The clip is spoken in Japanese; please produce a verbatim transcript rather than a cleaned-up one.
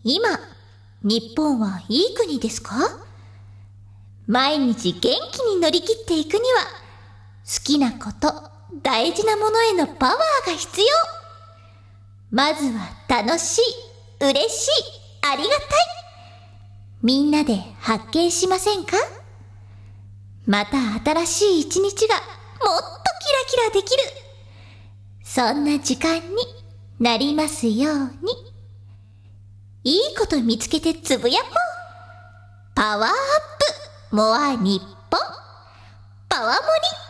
今、日本はいい国ですか？毎日元気に乗り切っていくには、好きなこと、大事なものへのパワーが必要。まずは楽しい、嬉しい、ありがたい。みんなで発見しませんか？また新しい一日がもっとキラキラできる。そんな時間になりますように。いいこと見つけてつぶやこう。パワーアップモア日本。パワモニ。